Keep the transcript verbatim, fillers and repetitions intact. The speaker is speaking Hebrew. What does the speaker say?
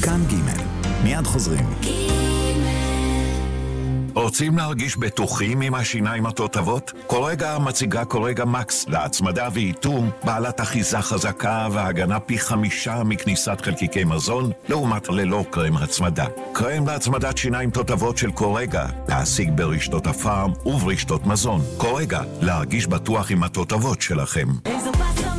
כאן ג' מיד חוזרים. רוצים להרגיש בטוחים עם השיניים התותבות? קורגה מציגה קורגה מקס להצמדה ואיתום, בעלת אחיזה חזקה והגנה פי חמישה מכניסת חלקיקי מזון, לעומת ללא קרם הצמדה. קרם להצמדת שיניים תותבות של קורגה, להשיג ברשתות הפארם וברשתות מזון. קורגה, להרגיש בטוח עם התותבות שלכם.